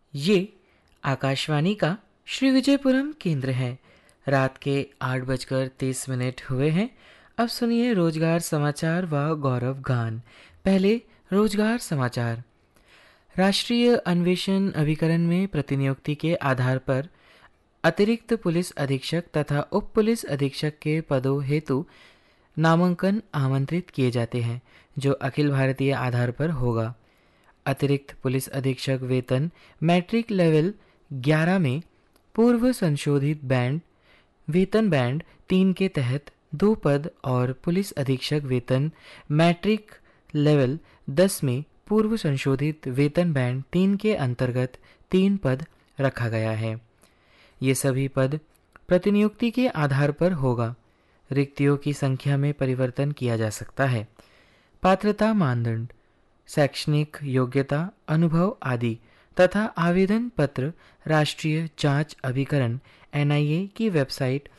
ये आकाशवाणी का श्री विजयपुरम केंद्र है। रात के 8:30 हुए हैं। अब सुनिए रोजगार समाचार व गौरव गान। पहले रोजगार समाचार। राष्ट्रीय अन्वेषण अभिकरण में प्रतिनियुक्ति के आधार पर अतिरिक्त पुलिस अधीक्षक तथा उप पुलिस अधीक्षक के पदों हेतु नामांकन आमंत्रित किए जाते हैं, जो अखिल भारतीय आधार पर होगा। अतिरिक्त पुलिस अधीक्षक वेतन मैट्रिक लेवल 11 में पूर्व संशोधित वेतन बैंड 3 के तहत 2 पद और पुलिस अधीक्षक वेतन मैट्रिक लेवल 10 में पूर्व संशोधित वेतन बैंड 3 के अंतर्गत 3 पद रखा गया है। ये सभी पद प्रतिनियुक्ति के आधार पर होगा। रिक्तियों की संख्या में परिवर्तन किया जा सकता है। पात्रता मानदंड, शैक्षणिक योग्यता, अनुभव आदि तथा आवेदन पत्र राष्ट्रीय जांच अभिकरण NIA की वेबसाइट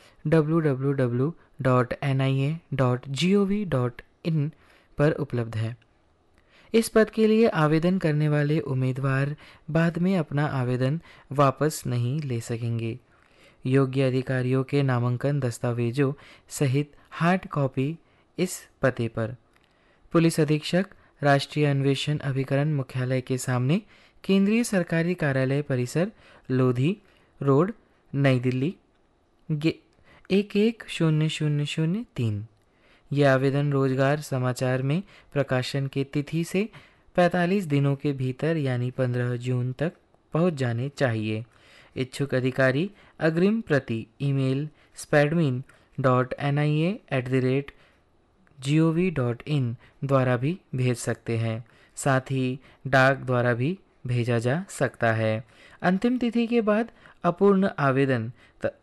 www.nia.gov.in पर उपलब्ध है। इस पद के लिए आवेदन करने वाले उम्मीदवार बाद में अपना आवेदन वापस नहीं ले सकेंगे। योग्य अधिकारियों के नामांकन दस्तावेजों सहित हार्ड कॉपी इस पते पर: पुलिस अधीक्षक, राष्ट्रीय अन्वेषण अभिकरण मुख्यालय के सामने, केंद्रीय सरकारी कार्यालय परिसर, लोधी रोड, नई दिल्ली 110003। ये आवेदन रोजगार समाचार में प्रकाशन की तिथि से 45 दिनों के भीतर यानी 15 जून तक पहुंच जाने चाहिए। इच्छुक अधिकारी अग्रिम प्रति ईमेल spadmin.nia@gov.in द्वारा भी भेज सकते हैं। साथ ही डाक द्वारा भी भेजा जा सकता है। अंतिम तिथि के बाद अपूर्ण आवेदन